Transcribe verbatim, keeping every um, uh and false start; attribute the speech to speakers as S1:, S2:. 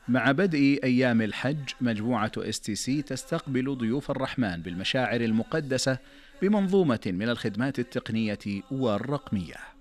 S1: مع بدء أيام الحج، مجموعة إس تي سي تستقبل ضيوف الرحمن بالمشاعر المقدسة بمنظومة من الخدمات التقنية والرقمية.